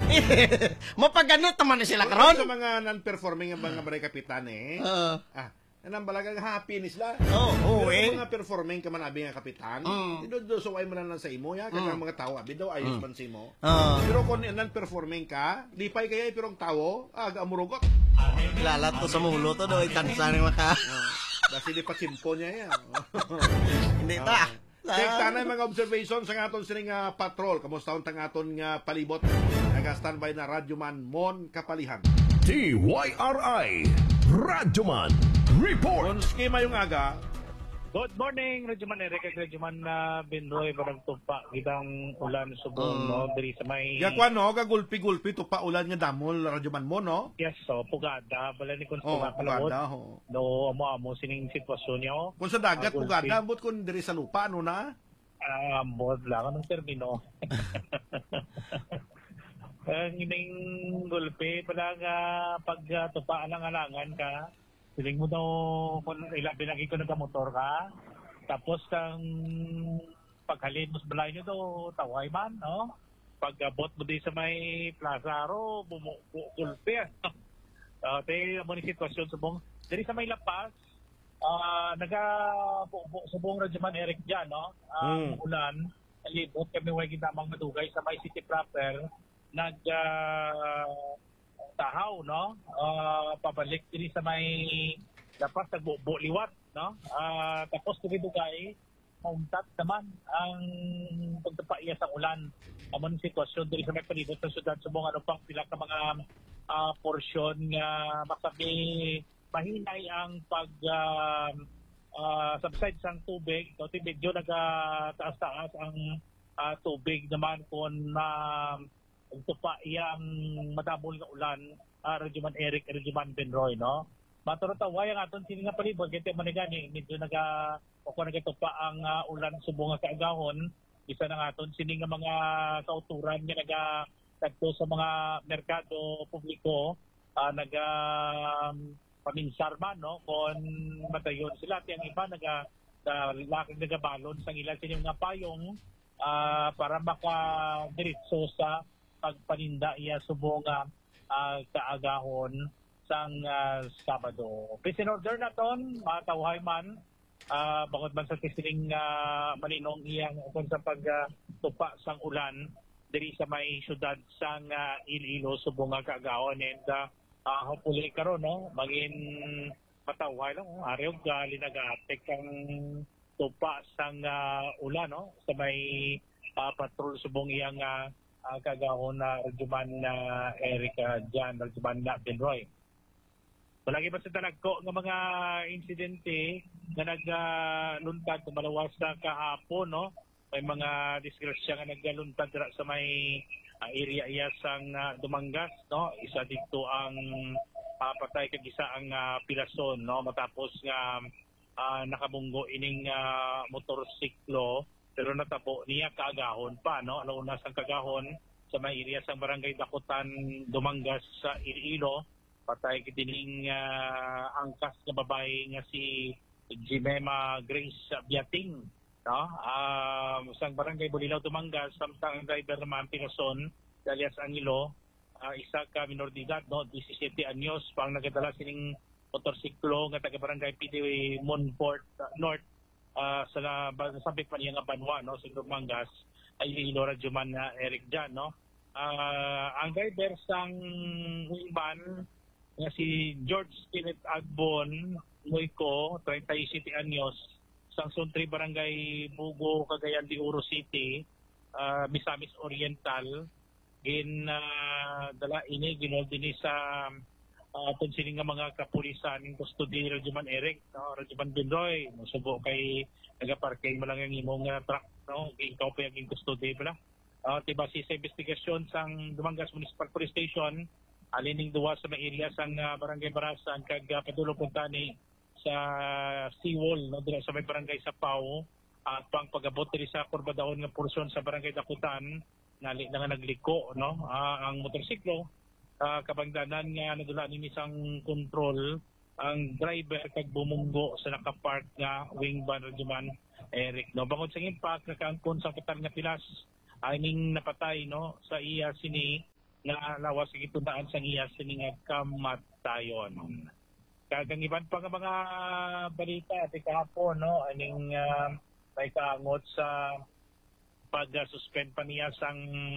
Mapaganot naman na sila karon. Sa mga non-performing ang mga baray kapitan Anang balagang happy ni sila. Oo, Pero mga performing ka man abi nga kapitan, so ay man sa imo ya kag mga tao abi daw ayos man sa imo. Pero kung non-performing ka, lipay kaya pero ang tao aga amurugot. Lalat to sa mulo to do itansa ni maka. Basi di pa simpo niya ya. Hindi ta. Take tanay mga observations sa aton sining patrol. Kamusta ang aton nga palibot? Naga-standby na Radyoman Mon Kapalihan. TYRI Radyoman Report. Kung skema yung aga. Good morning, Radyoman Eric at Radyoman Benroy. Parang tupa, kitang ulan subong, no? Diri sa may... Gakwan, no? Gagulpi-gulpi, tupa ulan nga damol, Radyoman mo, no? Yes, so, pugada. Bala ni kung pugada, no, amo sining sitwasyon niya, Kung sa dagat, pugada, ambot kung diri sa lupa, ano na? Ambot lang, anong termino? Ang ining gulpi, pala nga pag-tupa ang alangan ka, siling mo daw kung pinagi ko nagkamotor ka, tapos kang paghalin mo sa balay nyo daw, taway man, no? Pag-abot mo din sa may plaza ro, bumugulpi. Tayo mo ni sitwasyon sa buong, dari sa may lapas, sa buong Radyoman Eric dyan, no? Ulan, alibot kami huwag kitamang madugay sa may city proper, tahaw, no? Pabalik din sa may dapat nagbubo liwat, no? Tapos dugay mauntat naman ang pagtapaiya sa ulan. Amon sitwasyon diri sa may palibot sa syudad subong ano pang pila ka mga porsyon nga masabi mahinay ang pag subside sang tubig. So medyo nagataas-taas ang tubig naman kung ito pa iyang madamol nga ulan, Radyoman Eric, Radyoman Benroy, no? Maturutaway ang aton sini nga palibot, kaya manigani, medyo nagatupa ang ulan subong nga kaagahon, isa na aton sini nga mga kauturan nga nagtagto sa mga merkado publiko, paminsar man, no? Kung matayon sila, tiyang iba nagabalon sa ilan sining nga payong para makadiritso sa pagpaninda iya subong kaagahon sang Sabado. Peace and order na ton, mga tawhay man, bangod man sa tisiling maninong iyang kung sa pagtupa sang ulan diri sa may syudad sang Iloilo subong kaagahon and hopefully karon no maging matawhay lang ariw gali nagatek ang tupa sang ulan no sa may patrol subong iyang kagahon na Radyoman Eric Jan, Radyoman Benroy. Palagi pa sa talagko ng mga insidente na nagluntad kumalawas na kahapon, no? May mga disgrasya nga nagluntad sa may area iya sang Dumangas, no? Isa dito ang patay kag isa ang pilason, no? Matapos nga nakabunggo ining motorsiklo pero natabo niya kaagahon pa, no? Alauna sang kagahon sa may area sang barangay Dakutan, Dumangas sa Iloilo. Patay kidining angkas nga babae nga si Jimema Grace Biating, no? Sang barangay Bulilaw, Dumangas, samtang ang driver naman Pinoson, alias Angelo, isa ka minor de edad, no? 17 anyos, pang nagadala sining motorsiklo nga taga barangay PD Monfort North, sa sabik pa niya nga Banwa, no? Sa Dumangas ay Iloilo Radyoman Eric Jan, no? Ang driver sang wingman nga si George Kenneth Agbon Moico, 37 anyos, sang Suntri Barangay Bugo, Cagayan de Oro City, Misamis Oriental, dala ini ginol din sa sining nga mga kapulisan ng custody Radyoman Eric, no? Radyoman Benroy, musubo kay nagaparking mo lang yung imong truck, no? Ikaw pa yung custody pala. Tiba sa investigasyon sang Dumangas Municipal Police Station, alining duwa sa mga area sang Barangay Barasan kag padulong puntani sa seawall, no? Dira sa may Barangay Sapao, at pang pag-abot diri sa kurbadahon nga porsyon sa Barangay Dakutan, nali na nga nagliko, no? Ang motorsiklo kabangdanan nga nadula ni isang control ang driver kag bumunggo sa nakapark nga wingman Radyoman Eric, no? Bangod sa impact nakaangkon sa katal nga pilas aning napatay, no? Sa iya sini nga lawas itudaan sa iya sininga kamatayon. Kagang iban pa nga mga balita at kahapon, no, aning may kaangot sa pag-suspend pa niya sang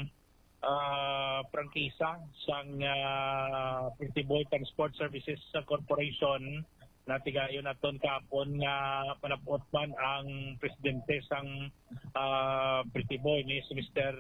prangkisa sang Pretty Boy Transport Services Corporation na tigayon naton kahapon nga panapot man ang presidente sang Pretty Boy ni si Mr.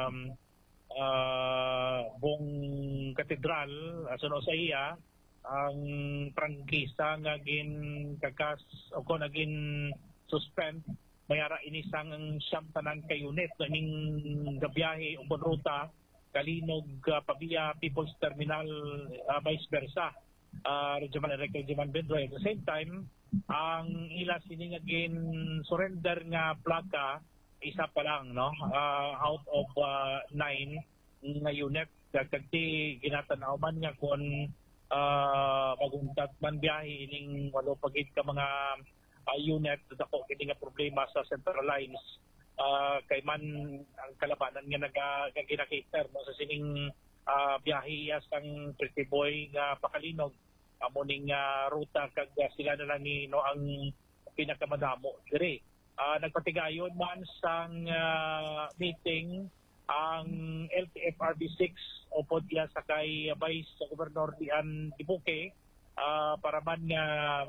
Bong Katedral asuno sa iya ang prangkisa nga gin kakas o ko naging suspend mayara inisang siyam tanan ka unit ning gabiyahe o ruta Kalinog Pabia People's Terminal vice versa Regional Regional Bedroy. At the same time ang ila sini nga gin surrender nga plaka isa pa lang, no, out of 9 nga unit kagti ginatanaw man nga kon maguntat man biyahe ining walo pagit ka mga unit dako kini nga problema sa central lines kay man ang kalabanan nga nagaginacater no sa sining biyahe sang Pretty Boy nga Pakalinog amo ning ruta kag sila na lang ni no ang pinakamadamo diri nagpatigayon man sang meeting ang LTFRB 6 o podya sakay Vice Governor Dian Dibuque para man nga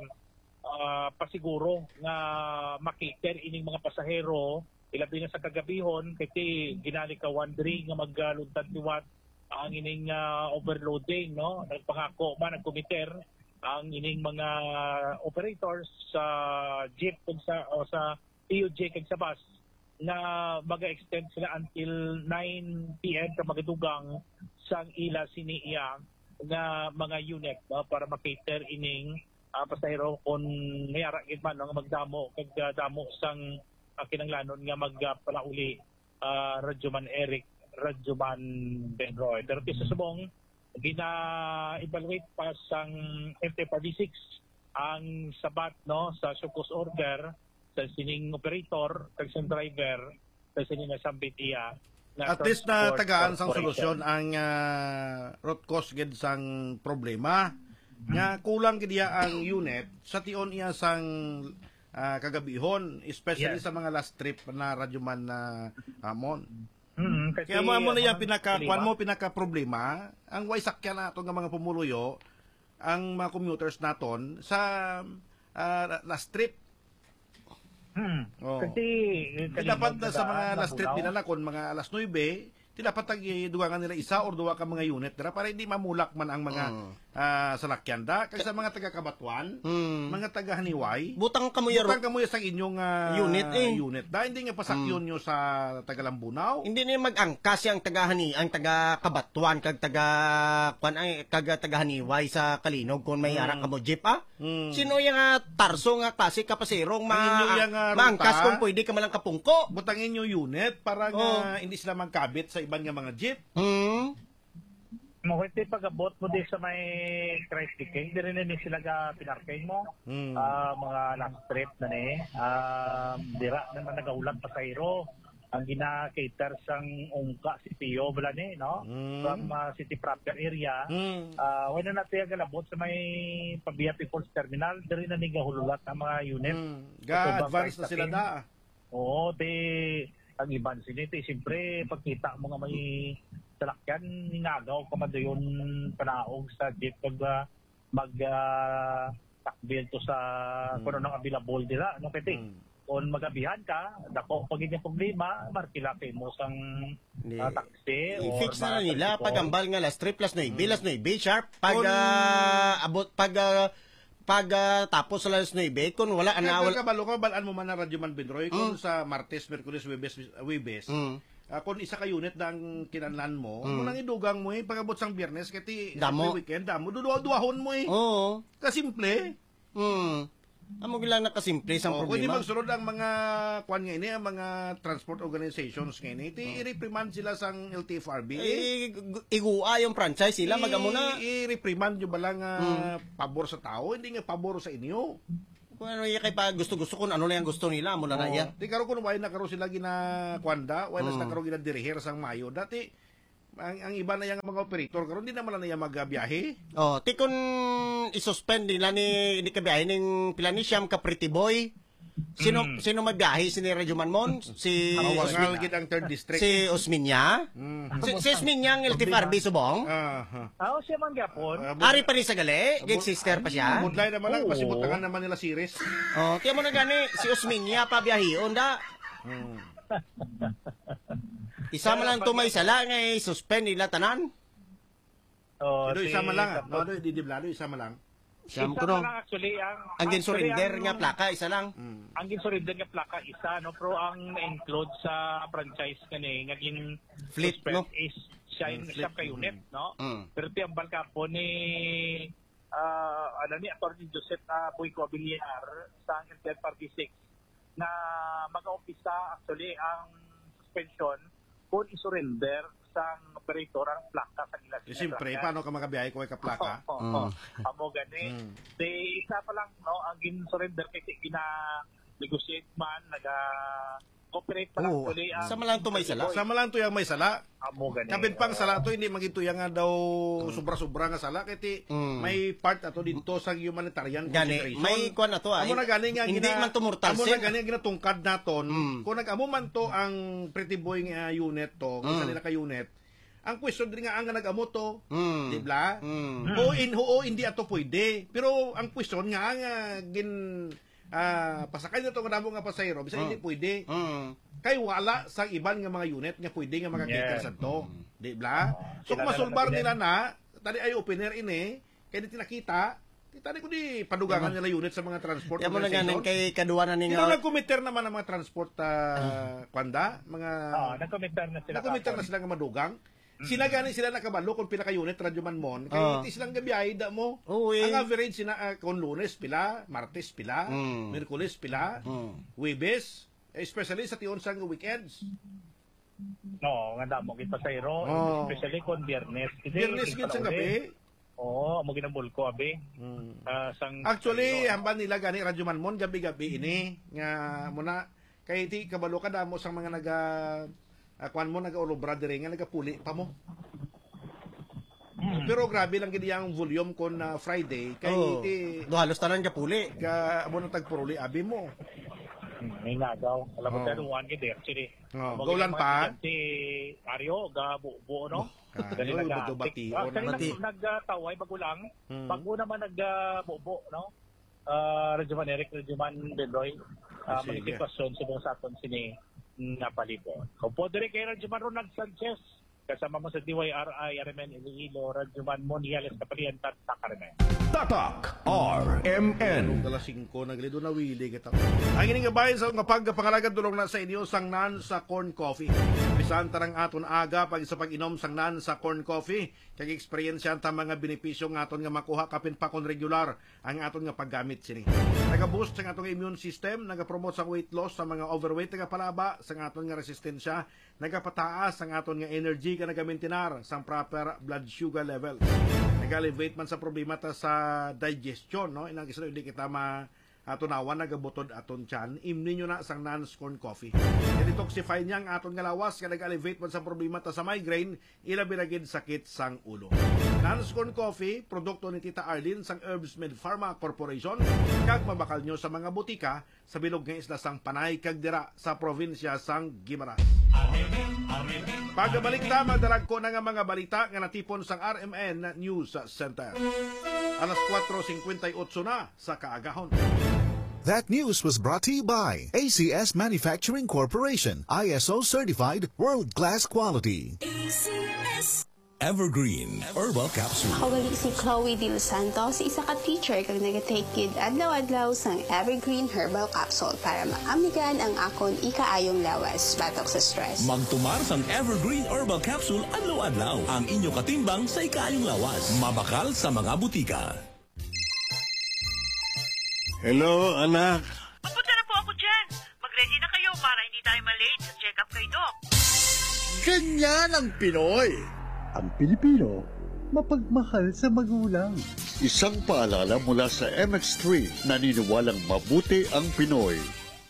pasiguro nga makiter ining mga pasahero ilabi na sa kagabihon kasi ginalikawan diri nga magluntad liwat ang ining overloading, no, nagpangako man ang komiter ang ining mga operators sa jeep kung sa o sa TUJ kag sa bus na maga-extend sila until 9 p.m. ka magadugang sang ila siniya nga mga unit para makater ining pasahero kung mayara gid man nga magdamo kag damo sang kinanglanon nga magpalauli Radyoman Eric Radyoman Benroy. Pero sa subong gina-evaluate pa sang FTPRD 6 ang sabat no sa sukus order sa sining operator kag sa driver sa sining nasambit iya at least na tagaan sang solusyon ang root cause gid sang problema nga kulang gid ang unit sa tion iya sang kagabihon especially sa mga last trip na Radyoman na amon. Kaya mo na yung pinaka problema ang way sakyan nato nga mga pumuluyo ang mga commuters naton sa last trip. Kasi dapat na sa mga last trip nila na kon mga alas 9 dapat dugangan nila isa or duwa ka mga unit dira para hindi mamulak man ang mga salakyan da kay sa mga taga Kabatuan mga taga Haniway butang kamuya sa inyong unit da hindi nga pasakyon nyo sa taga Lambunaw hindi ni mag-angkas ang taga Kabatuan kag taga Haniway sa Kalinog kung may ara ka mo jeep sino yung tarso nga klase kapasirong maangkas kung pwede ka malang kapungko butangin nyo unit para nga hindi sila magkabit sa ibang nga mga jeep. Mahiti pag-abot mo din sa may tricycle, di rin na sila pinarkay mo. Mga last trip na dira naman nagaulat pasahero. Ang gina-cater sang ungka si Pio bala no? From city proper area. Wala na tayo galabot sa may Pabia People's Terminal, di rin na nagahululat ang mga unit. Ga-advance na sila da. Oo, ang iban siniti, siyempre pagkita mo nga may salakyan, ningagaw ka madayon panaog sa jeep pag mag-takbil to sa kung anong available nila. No, kasi kung magabihan ka, dako pag yung problema, markilaki mo sang taxi. I-fix na nila, pagambal nga last 3 plus 9, last 9, sharp, tapos sa alas 9, kung wala anawal kabalo ka balaan mo man na Radyoman Benroy kung sa Martes, Merkulis, Webes kung isa ka unit ng kinanlan mo nang idugang mo pagabot sang Biyernes kati damo weekend damo duduhon mo kasimple amo gila na kasimple sang problema kung magsulod ang mga kwan nga ini ang mga transport organizations nga ini i-reprimand sila sang LTFRB igua yung franchise sila magamo na i-reprimand yung balang pabor sa tao hindi nga pabor sa inyo kung ano yung kay pa gusto kung ano lang gusto nila mula na iya di karo kung wala na karo sila ginakwanda wala na karo ginadirihir sang Mayo dati ang iba na yung mga operator karon di naman na yung magbiyahe. Ti kun isuspend nila ni kabiyahe ning pila ni Siyam ka Pretty Boy. Sino magbiyahe si Radyo Manmon? Si Mawangal gid ang 3rd district. Si Osminya? Si Osminya ang LTFRB subong? Siya man gapon. Ari pa ni sa gali? Gig sister pa siya? Budlay naman lang pasibutangan naman nila series. Tiyan mo na gani si Osminya pa biyahion da. Isa man lang tumay sala nga suspend nila tanan. Isa man lang. Di diblado isa man lang. Siyam ko no. Actually, ang ginsurrender nga plaka isa lang. Ang ginsurrender nga plaka isa no, pero ang include sa franchise kani nga gin fleet no is siya ka unit no. Pero ti ang balka po ni ni Attorney Joseph Boyco Villar sa NTR46 na mag-umpisa actually ang suspension kung isurrender sa operator ang plaka sa ilang siyempre, paano ka makabiyahe kung ay kaplaka? Amo gani. Isa pa lang, no, ang gin-surrender kasi gina-negotiate man, nag-cooperate pa lang tuloy. Sama lang to may sala? Sama lang to yung may sala. Amo gani. Kabin pang sala to, hindi magito yung nga daw sobra-sobra nga sala. Kaya may part ato dito sa humanitarian consideration. May kuwan na to Amo na gani nga hindi man to mortal sin. Amo na gani nga ginatungkad naton. Kung nag-amo man to ang Pretty Boy unit to, kung nila ka-unit, ang question din nga ang nag-amo to, di ba? Hindi ato pwede. Pero ang question nga pasakay na to kadamo nga pasahero, bisa hindi pwede. Kay wala sa iban nga mga unit nga pwede nga makakita sa to, di ba? So kung masulbar nila na, tadi ay opener ini, kay di tinakita, tadi ko di padugangan nila unit sa mga transport. Yan mo na ganin kay kaduwa na Pero nag-committer naman ang mga transport kwanda, mga nag-committer na sila nga madugang. Sila gani sila nakabalo kung pila ka unit Radyo Manmon. Kaya iti silang gabiyahe da mo. Ang average sina kung Lunes pila, Martes pila, Miyerkules pila, Huwebes, especially sa tiyon sang weekends. No, nga damo kay pasayro, especially kung Biyernes. Biyernes gid sa gabi. Amo ginabul ko abi. Actually, hamban nila gani Radyo Manmon gabi-gabi ini nga muna kay iti kabalo ka damo sang mga kuan mo nag-olobra dire nga nagapuli pa mo. Pero grabe lang gid yang volume kon Friday kay halos tanan kapuli. Ka amo nang tagpuruli abi mo. May nagaw. Alam mo pero one gid actually. Gaulan pa. Si Mario ga buo no. Dali nagabati. Nagtaway bagulang. Pag una man nagbubo no. Regiman Eric, Regiman Beloy. Manifestasyon sa aton sini napalibot. Kung po dire kay Radyoman Ronald Sanchez, kasama mo sa DYRI, RMN Iloilo, Radyoman Moniales Kapalientan, Takarmen. Tatak RMN. Dala 5 naglido na wili kita. Ang ining gabayan sa nga pagpangalagan tulong na sa inyo sangnan sa corn coffee. Bisan tarang aton aga pag sa pag-inom sangnan sa corn coffee, kay experience ta mga benepisyo nga aton nga makuha kapin pa kon regular ang aton nga paggamit sini. Naga-boost sa atong immune system, naga-promote sa weight loss sa mga overweight, naga-palaba sa aton nga resistensya, nagapataas ang aton nga energy ka nagamintinar sa proper blood sugar level. Nag-elevate man sa problema ta sa digestion, no? Inang isa hindi kita tunawan nagabutod aton tiyan, imni nyo na sang non-corn coffee. I-detoxify niya ang aton nga lawas, kaya nag-elevate man sa problema ta sa migraine, ilabi na gid sakit sang ulo. Non-corn coffee, produkto ni Tita Arlene sang Herbs Med Pharma Corporation, kag mabakal nyo sa mga butika sa bilog nga isla sang Panay kag dira sa probinsya sang Guimaras. Pagabalik ta, magdalag ko na nga mga balita nga natipon sang RMN News Center. Alas 4:58 na sa kaagahon. That news was brought to you by ACS Manufacturing Corporation, ISO certified world-class quality. ACS Evergreen Herbal Capsule. Ako gali si Chloe Dil Santos, isa ka teacher kag nag-take kid adlaw-adlaw sang Evergreen Herbal Capsule para maamigan ang akon ikaayong lawas batok sa stress. Magtumar sang Evergreen Herbal Capsule adlaw-adlaw ang inyo katimbang sa ikaayong lawas. Mabakal sa mga butika. Hello, anak. Papunta na po ako dyan. Mag-ready na kayo para hindi tayo malate sa check-up kay Doc. Ganyan ang Pinoy. Ang Pilipino, mapagmahal sa magulang. Isang paalala mula sa MX3, naniniwalang mabuti ang Pinoy.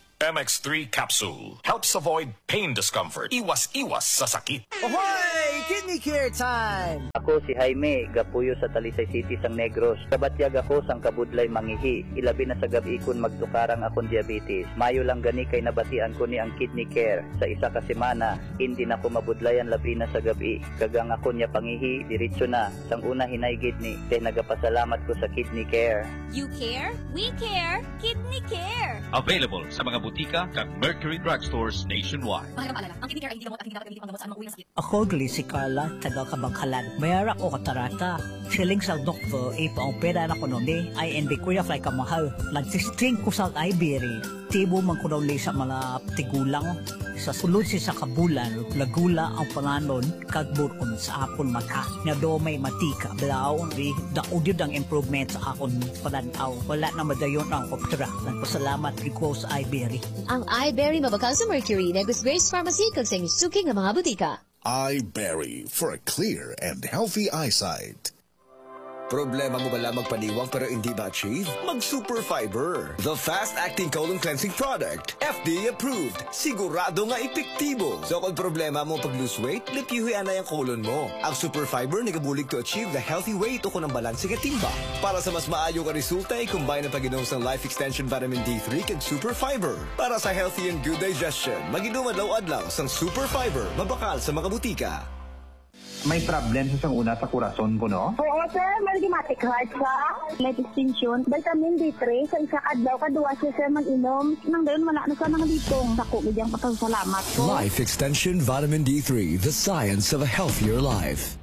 MX3 Capsule helps avoid pain discomfort. Iwas-iwas sa sakit. Ahoy! Kidney Care Time! Ako si Jaime, gapuyo sa Talisay City sang Negros. Kabatyag ako sang kabudlay mangihi. Ilabi na sa gabi kun magtukarang akong diabetes. Mayo lang gani kay nabatian ko ni ang Kidney Care. Sa isa ka semana, hindi na ko mabudlayan labi na sa gabi. Kagang ako niya pangihi, diretso na. Sang una hinaygid ni, kay nagapasalamat ko sa Kidney Care. You care, we care, Kidney Care! Available sa mga butika kag Mercury Drugstores nationwide. Ang Kidney Care ay hindi gamot at hindi dapat gamitin pang gamot sa anumang uri ng sakit. Ako, si Carla, taga Kabangkalan. Mayarak o katarata. Siling sa doktor, ipaong pera na ko noon ay hindi ko ya fly kamahal. Nagsistring ko sa Iberia. Tibo man ko daw sa mga tigulang. Sa sulod si sa kabulan, lagula ang panganon, kagburon sa akon mata. Na do may matika, blaon, daudid ang improvement sa akon pananaw. Wala na madayon ang optra. Nagpasalamat ko sa Iberia. Ang iBerry mabakal sa Mercury, Negros Grace Pharmacy, kag sa inyong suking ng mga butika. iBerry for a clear and healthy eyesight. Problema mo ba lamang paniwang pero hindi ma-achieve? Mag-Super Fiber, the fast-acting colon cleansing product. FDA approved. Sigurado nga epektibo. So kung problema mo pag-lose weight, lipihuyan na yung colon mo. Ang Super Fiber nagabulig to achieve the healthy weight o kung ang balansing at timba. Para sa mas maayo ka resulta, i-combine ang pag-inom sa Life Extension Vitamin D3 kag Super Fiber. Para sa healthy and good digestion, mag-inom adlaw-adlaw sang Super Fiber, mabakal sa mga butika. May problem sa una sa kurason ko, no? Oo, sir. Mathematic heart ka. May distinction. Vitamin D3. Sa isa adlaw ka, duwa siya, sir, mag-inom. Nang dayon, wala na sa mga ditong. Dako, bidyang pasalamat ko. Life Extension Vitamin D3, the science of a healthier life.